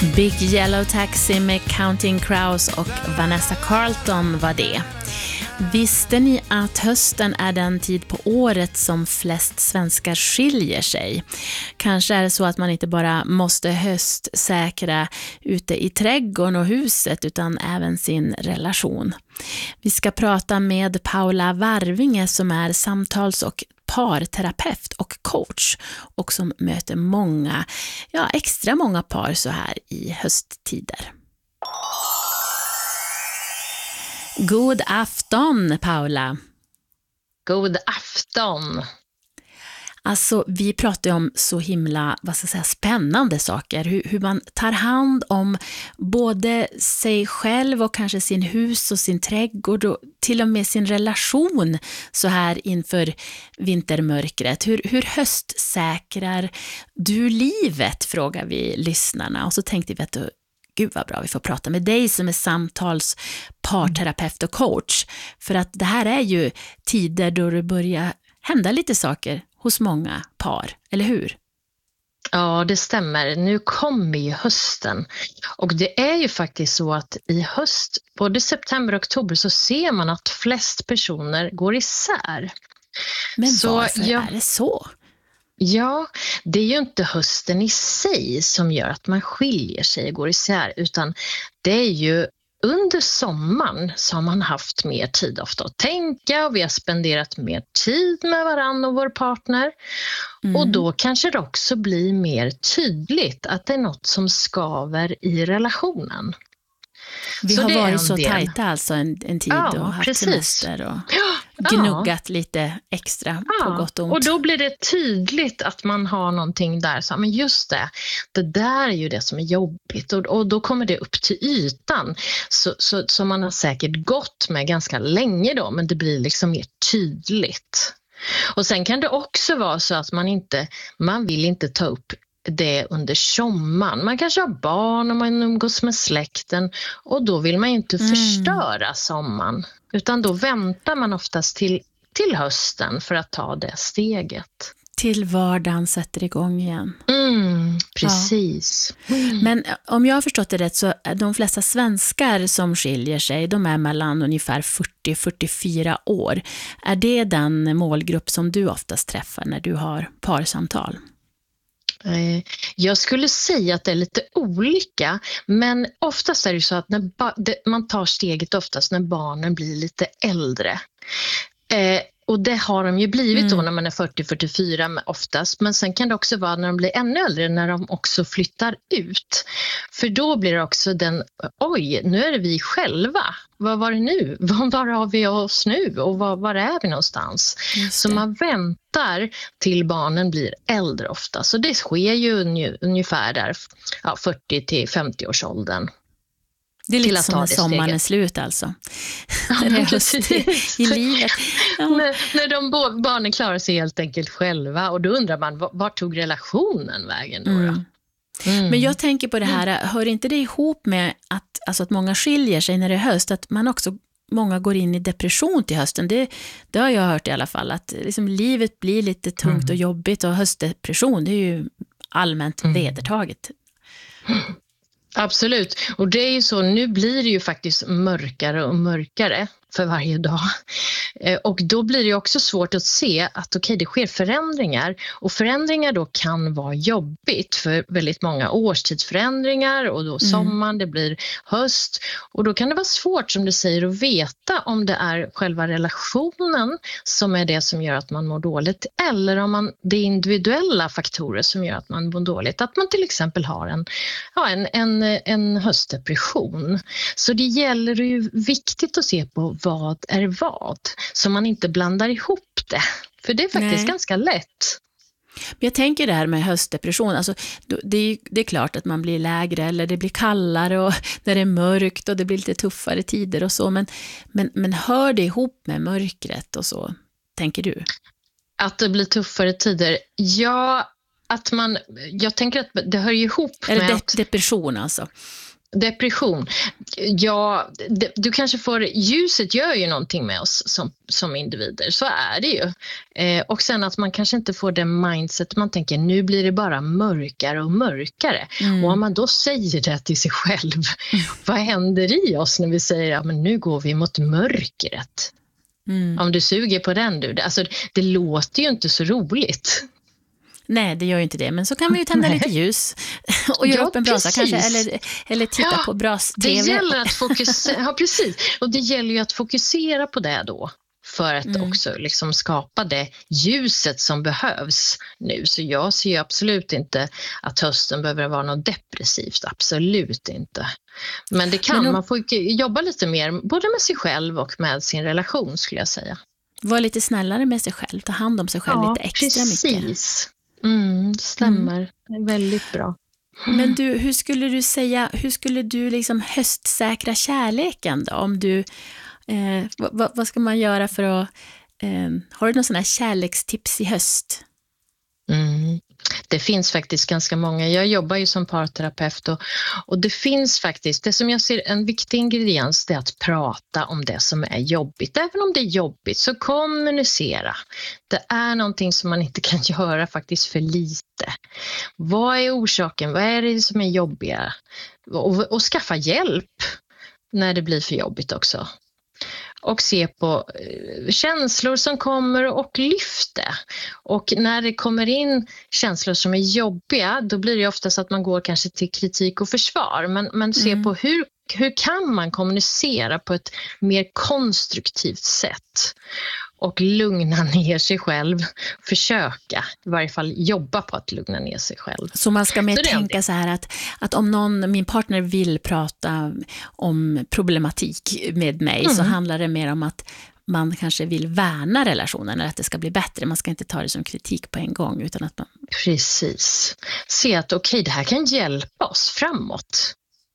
Big Yellow Taxi med Counting Crows och Vanessa Carlton var det. Visste ni att hösten är den tid på året som flest svenskar skiljer sig? Kanske är det så att man inte bara måste höstsäkra ute i trädgården och huset utan även sin relation. Vi ska prata med Paula Warvinge som är samtals- och parterapeut och coach och som möter många, extra många par så här i hösttider. God afton, Paula. God afton. Alltså, vi pratar om så himla, spännande saker. Hur man tar hand om både sig själv och kanske sin hus och sin trädgård och till och med sin relation så här inför vintermörkret. Hur höstsäkrar du livet, frågar vi lyssnarna. Och så tänkte vi att gud vad bra, vi får prata med dig som är samtals, parterapeut och coach. För att det här är ju tider då det börjar hända lite saker hos många par, eller hur? Ja, det stämmer. Nu kommer ju hösten. Och det är ju faktiskt så att i höst, både september och oktober, så ser man att flest personer går isär. Men varför är det så? Ja, det är ju inte hösten i sig som gör att man skiljer sig och går isär, utan det är ju under sommaren så har man haft mer tid ofta att tänka och vi har spenderat mer tid med varann och vår partner. Och då kanske det också blir mer tydligt att det är något som skaver i relationen. Vi har varit så tajta alltså en tid och haft semester och gnuggat lite extra på gott och ont. Och då blir det tydligt att man har någonting där. Så, men just det där är ju det som är jobbigt. Och då kommer det upp till ytan. Så man har säkert gått med ganska länge då, men det blir liksom mer tydligt. Och sen kan det också vara så att man vill inte ta upp det under sommaren. Man kanske har barn och man umgås med släkten och då vill man inte förstöra sommaren, utan då väntar man oftast till hösten för att ta det steget. Till vardagen sätter igång igen. Precis. Ja. Men om jag har förstått det rätt så är de flesta svenskar som skiljer sig, de är mellan ungefär 40-44 år. Är det den målgrupp som du oftast träffar när du har parsamtal? Jag skulle säga att det är lite olika, men oftast är det så att man tar steget oftast när barnen blir lite äldre. Och det har de ju blivit då när man är 40-44 oftast. Men sen kan det också vara när de blir ännu äldre, när de också flyttar ut. För då blir det också nu är det vi själva. Vad var det nu? Var har vi oss nu? Och var är vi någonstans? Så man väntar till barnen blir äldre ofta. Så det sker ju ungefär där 40-50-årsåldern. Det är lite som när sommaren är slut alltså. När det är höst i livet. Ja. När barnen klarar sig helt enkelt själva. Och då undrar man, var tog relationen vägen då? Men jag tänker på det här, hör inte det ihop med att många skiljer sig när det är höst? Att man också, många går in i depression till hösten. Det har jag hört i alla fall. Att liksom livet blir lite tungt och jobbigt. Och höstdepression, det är ju allmänt vedertaget. Absolut, och det är ju så, nu blir det ju faktiskt mörkare och mörkare för varje dag. Och då blir det också svårt att se att det sker förändringar. Och förändringar då kan vara jobbigt för väldigt många årstidsförändringar och då sommaren, det blir höst. Och då kan det vara svårt, som du säger, att veta om det är själva relationen som är det som gör att man mår dåligt eller om det är individuella faktorer som gör att man mår dåligt. Att man till exempel har en höstdepression. Så det gäller ju viktigt att se på vad är vad, så man inte blandar ihop det. För det är faktiskt ganska lätt. Men jag tänker det här med höstdepression, alltså, det är klart att man blir lägre eller det blir kallare och när det är mörkt och det blir lite tuffare tider och så, men hör det ihop med mörkret och så, tänker du? Att det blir tuffare tider, jag tänker att det hör ihop med att depression alltså. Depression. Ja, du kanske får, ljuset gör ju någonting med oss som individer, så är det ju. Och sen att man kanske inte får det mindset, man tänker nu blir det bara mörkare och mörkare. Och om man då säger det till sig själv, vad händer i oss när vi säger ja, men nu går vi mot mörkret? Om du suger på den du, alltså det låter ju inte så roligt. Nej, det gör ju inte det. Men så kan vi ju tända lite ljus och göra upp en brasa kanske. Eller titta på bras-tv. Det gäller att fokusera, ja, precis. Och det gäller ju att fokusera på det då. För att också liksom skapa det ljuset som behövs nu. Så jag ser ju absolut inte att hösten behöver vara något depressivt. Absolut inte. Men det kan, man får jobba lite mer både med sig själv och med sin relation, skulle jag säga. Var lite snällare med sig själv. Ta hand om sig själv lite extra mycket. Precis. Det stämmer. Det är väldigt bra. Men du, hur skulle du liksom höstsäkra kärleken då? Om du, vad ska man göra för att, har du någon sån här kärlekstips i höst? Det finns faktiskt ganska många. Jag jobbar ju som parterapeut och det finns faktiskt, det som jag ser en viktig ingrediens, det är att prata om det som är jobbigt. Även om det är jobbigt, så kommunicera. Det är någonting som man inte kan göra faktiskt för lite. Vad är orsaken? Vad är det som är jobbiga? Och skaffa hjälp när det blir för jobbigt också. Och se på känslor som kommer och lyfte. Och när det kommer in känslor som är jobbiga, då blir det oftast att man går kanske till kritik och försvar. Men se på hur kan man kommunicera på ett mer konstruktivt sätt och lugna ner sig själv, försöka i varje fall jobba på att lugna ner sig själv. Så man ska mer tänka så här att om min partner vill prata om problematik med mig så handlar det mer om att man kanske vill värna relationen eller att det ska bli bättre. Man ska inte ta det som kritik på en gång utan att man... Precis. Se att okej, det här kan hjälpa oss framåt.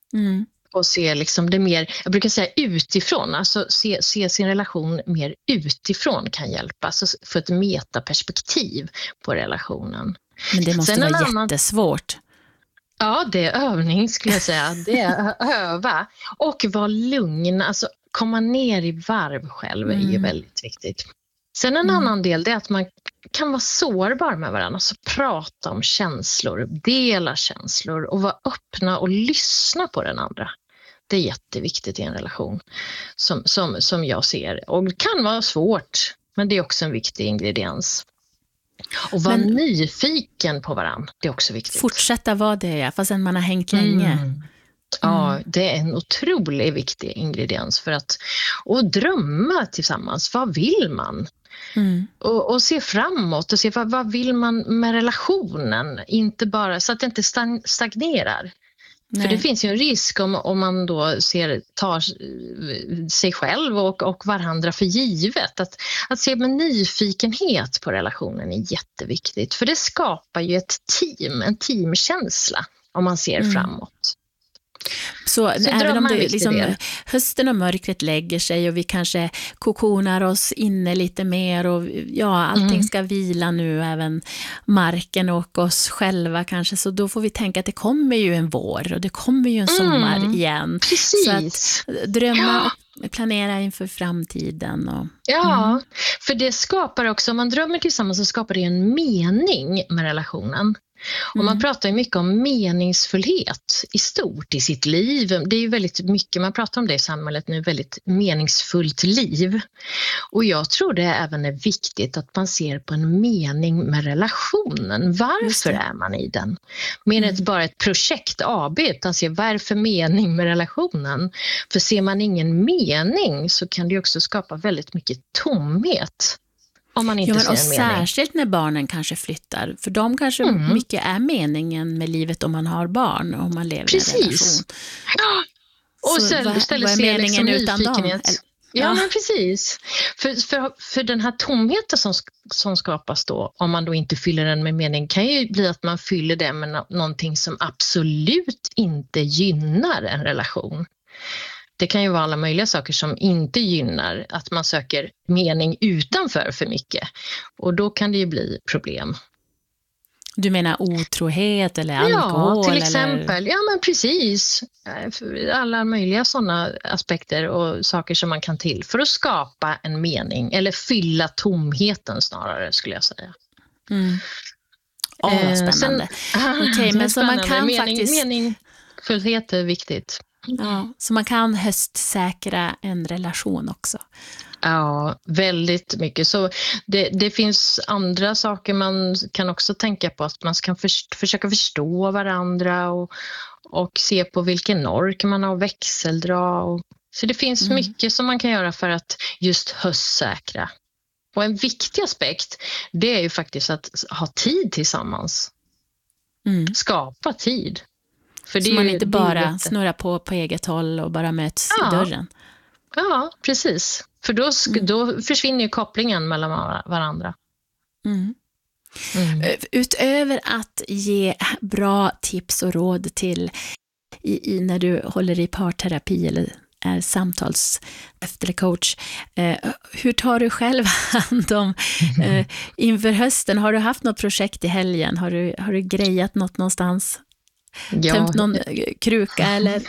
Och se liksom det mer, jag brukar säga utifrån, alltså se sin relation mer utifrån kan hjälpa, alltså för ett metaperspektiv på relationen. Men det måste vara jättesvårt. Ja, det är övning skulle jag säga. Det är öva och vara lugn, alltså komma ner i varv själv är ju väldigt viktigt. Sen en annan del är att man kan vara sårbar med varandra, alltså prata om känslor, dela känslor och vara öppna och lyssna på den andra. Det är jätteviktigt i en relation som jag ser. Och det kan vara svårt, men det är också en viktig ingrediens. Och vara nyfiken på varandra, det är också viktigt. Fortsätta vara det, fast man har hängt länge. Ja, det är en otroligt viktig ingrediens för att och drömma tillsammans. Vad vill man? Och se framåt och se vad vill man med relationen? Inte bara så att det inte stagnerar. Nej. För det finns ju en risk om man då tar sig själv och varandra för givet. Att se med nyfikenhet på relationen är jätteviktigt. För det skapar ju en teamkänsla om man ser framåt. Så även om det liksom, hösten och mörkret lägger sig och vi kanske kokonar oss inne lite mer och allting ska vila nu, även marken och oss själva kanske, så då får vi tänka att det kommer ju en vår och det kommer ju en sommar igen. Precis. Så att drömma och planera inför framtiden. Och, för det skapar också, om man drömmer tillsammans så skapar det en mening med relationen. Och man pratar ju mycket om meningsfullhet i stort i sitt liv. Det är ju väldigt mycket, man pratar om det i samhället nu, väldigt meningsfullt liv. Och jag tror det även är viktigt att man ser på en mening med relationen. Varför är man i den? Mer än bara ett projekt AB, utan se varför mening med relationen. För ser man ingen mening så kan det också skapa väldigt mycket tomhet. Om man inte ser en mening. Särskilt när barnen kanske flyttar. För de kanske mycket är meningen med livet om man har barn och om man lever i en relation. Och så vad är meningen liksom utan dem? Ja, men precis. För den här tomheten som skapas då, om man då inte fyller den med mening, kan ju bli att man fyller det med någonting som absolut inte gynnar en relation. Det kan ju vara alla möjliga saker som inte gynnar att man söker mening utanför för mycket. Och då kan det ju bli problem. Du menar otrohet eller alkohol? Ja, till exempel. Eller? Ja, men precis. Alla möjliga sådana aspekter och saker som man kan till för att skapa en mening eller fylla tomheten snarare, skulle jag säga. Vad spännande. Okej, men så man kan Meningsfullhet är viktigt. Ja, så man kan höstsäkra en relation också. Ja, väldigt mycket. Så det finns andra saker man kan också tänka på. Att man kan försöka förstå varandra och se på vilken ork man har växeldra. Så det finns mycket som man kan göra för att just höstsäkra. Och en viktig aspekt, det är ju faktiskt att ha tid tillsammans. Skapa tid. För så man inte bara snurrar på eget håll och bara möts i dörren. Ja, precis. För då försvinner ju kopplingen mellan varandra. Utöver att ge bra tips och råd till när du håller i parterapi eller är eller coach, hur tar du själv hand om inför hösten? Har du haft något projekt i helgen? Har du grejat något någonstans? Ja. Tömt någon kruka eller?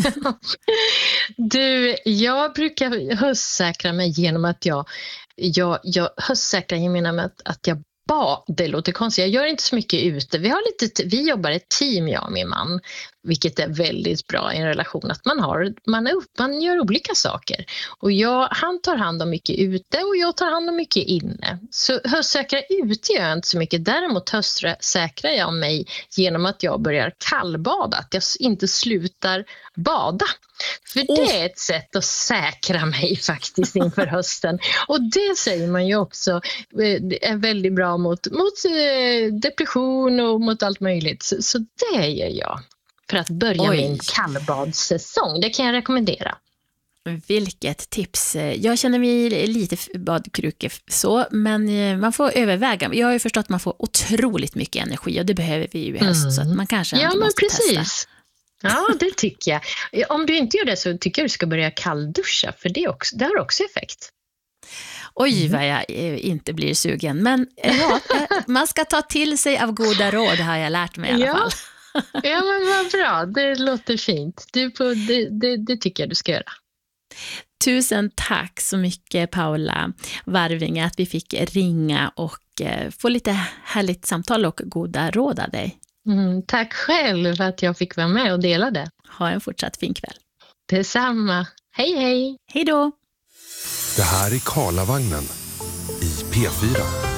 Jag brukar höstsäkra mig genom att jag höstsäkrar genom att jag det låter konstigt. Jag gör inte så mycket ute. Vi jobbar ett team, jag och min man, vilket är väldigt bra i en relation, att man gör olika saker. Och han tar hand om mycket ute och jag tar hand om mycket inne. Så höstsäkra ute gör jag inte så mycket. Däremot höstsäkrar jag mig genom att jag börjar kallbada, att jag inte slutar bada. För det är ett sätt att säkra mig faktiskt inför hösten. Och det säger man ju också är väldigt bra mot depression och mot allt möjligt. Så det gör jag för att börja min kallbadssäsong. Det kan jag rekommendera. Vilket tips. Jag känner mig lite badkruke så, men man får överväga. Jag har ju förstått att man får otroligt mycket energi och det behöver vi ju i höst, så att man kanske måste testa. Ja, det tycker jag. Om du inte gör det så tycker jag du ska börja kallduscha, för det har också effekt. Oj, vad jag inte blir sugen. Men man ska ta till sig av goda råd, har jag lärt mig i alla fall. Ja, men vad bra. Det låter fint. Det tycker jag du ska göra. Tusen tack så mycket, Paula Warvinge, att vi fick ringa och få lite härligt samtal och goda råd av dig. Tack själv för att jag fick vara med och dela det. Ha en fortsatt fin kväll. Detsamma. Hej, hej. Hej då. Det här är Karlavagnen i P4.